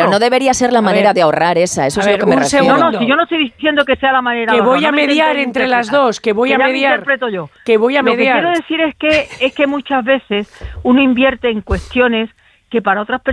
pero no debería ser la manera de ahorrar esa, eso es lo que me refiero. No, si yo no estoy diciendo que sea la manera que de ahorrar. voy a mediar entre las dos, que voy a mediar. Interpreto yo. Que voy a mediar. Lo que quiero decir es que muchas veces uno invierte en cuestiones que para otras personas